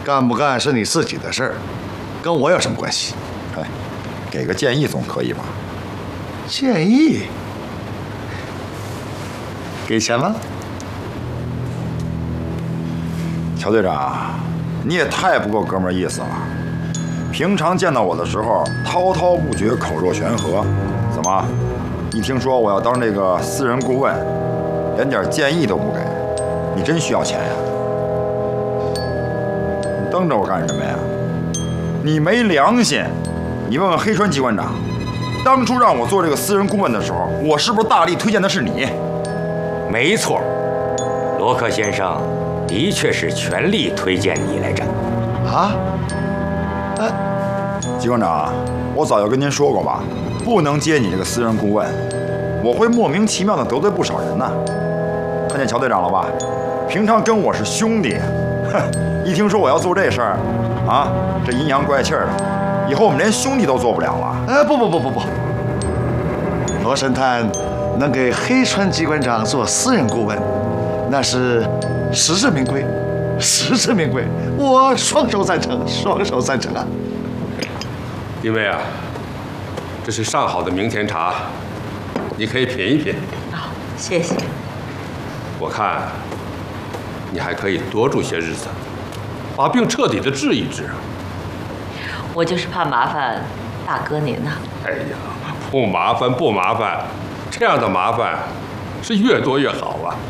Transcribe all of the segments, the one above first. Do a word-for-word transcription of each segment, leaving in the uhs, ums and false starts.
干不干是你自己的事儿，跟我有什么关系？ 哎，给个建议总可以吧？ 建议？给钱吗？ 乔队长，你也太不够哥们儿意思了。平常见到我的时候滔滔不绝，口若悬河，怎么？一听说我要当这个私人顾问，连点建议都不给，你真需要钱呀？你瞪着我干什么呀？你没良心！你问问黑川机关长，当初让我做这个私人顾问的时候，我是不是大力推荐的是你？ 没错，罗克先生的确是全力推荐你来着。 啊？呃， 机关长，我早就跟您说过吧，不能接你这个私人顾问，我会莫名其妙的得罪不少人呢。看见乔队长了吧？平常跟我是兄弟，哼，一听说我要做这事儿，啊，这阴阳怪气儿的，以后我们连兄弟都做不了了。 哎，不不不不不，罗神探能给黑川机关长做私人顾问，那是实至名归，实至名归，我双手赞成，双手赞成啊！ 因为啊，这是上好的明前茶，你可以品一品。 啊、哦，谢谢。 我看你还可以多住些日子，把病彻底的治一治。 我就是怕麻烦大哥您呐。 哎呀，不麻烦不麻烦，这样的麻烦是越多越好啊。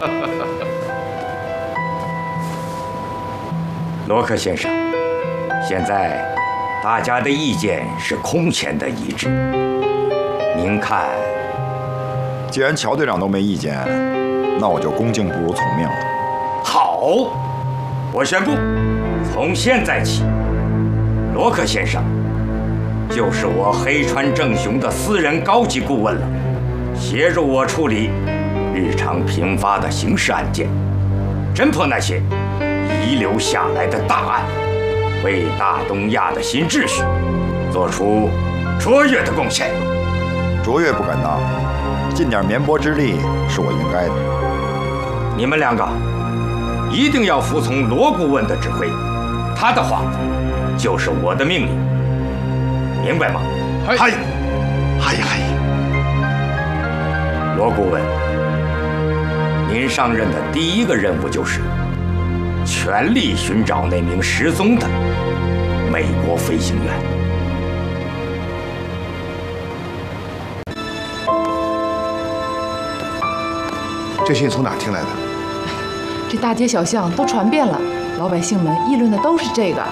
罗克先生，现在大家的意见是空前的一致。您看， 既然乔队长都没意见，那我就恭敬不如从命了。 好，我宣布，从现在起，罗克先生就是我黑川正雄的私人高级顾问了，协助我处理日常频发的刑事案件，侦破那些遗留下来的大案，为大东亚的新秩序做出卓越的贡献。 卓越不敢当，尽点绵薄之力是我应该的。 你们两个一定要服从罗顾问的指挥，他的话就是我的命令，明白吗？ 嗨，嗨，嗨嗨！ 罗顾问，您上任的第一个任务就是全力寻找那名失踪的美国飞行员。 这信从哪儿听来的？ 这大街小巷都传遍了，老百姓们议论的都是这个。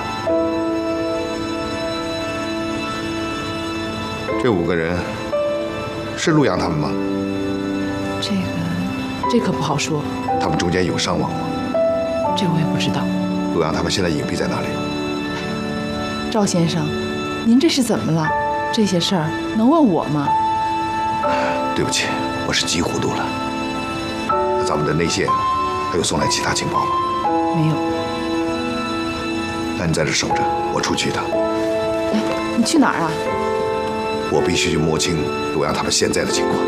这五个人是陆阳他们吗？ 这个，这可不好说。 他们中间有伤亡吗？ 这我也不知道。 陆阳他们现在隐蔽在哪里？ 赵先生，您这是怎么了？这些事儿能问我吗？ 对不起，我是急糊涂了。咱们的内线还有送来其他情报吗？ 没有。 那你在这守着，我出去一趟。 哎，你去哪儿啊？ 我必须去摸清陆阳他们现在的情况。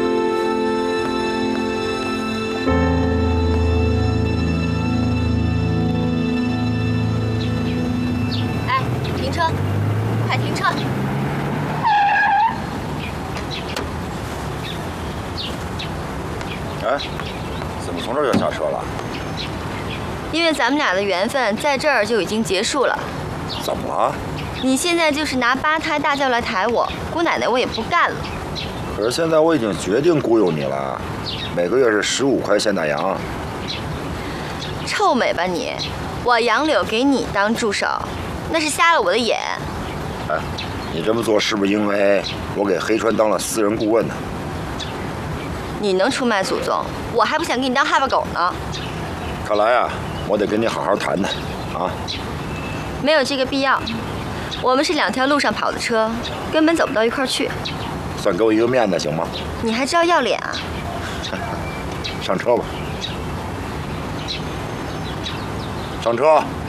哎，停车！快停车！ 哎，怎么从这儿就下车了？ 因为咱们俩的缘分在这儿就已经结束了。 怎么了？ 你现在就是拿八抬大轿来抬我，姑奶奶我也不干了。 可是现在我已经决定雇佣你了，每个月是十五块现大洋。 臭美吧你！我杨柳给你当助手，那是瞎了我的眼。 哎，你这么做是不是因为我给黑川当了私人顾问呢？ 你能出卖祖宗，我还不想给你当哈巴狗呢。 看来啊，我得跟你好好谈谈啊。 没有这个必要，我们是两条路上跑的车，根本走不到一块儿去。 算给我一个面子行吗？ 你还知道要脸啊？ 上车吧。上车。